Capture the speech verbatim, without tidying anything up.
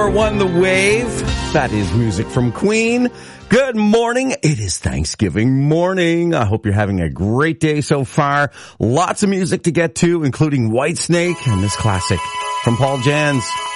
One The Wave. That is music from Queen. Good morning. It is Thanksgiving morning. I hope you're having a great day so far. Lots of music to get to, including Whitesnake and this classic from Paul Jans.